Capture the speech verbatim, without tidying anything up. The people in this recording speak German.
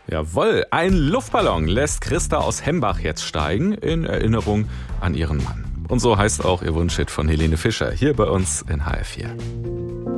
Jawohl, ein Luftballon lässt Christa aus Hembach jetzt steigen, in Erinnerung an ihren Mann. Und so heißt auch ihr Wunschhit von Helene Fischer, hier bei uns in H R vier.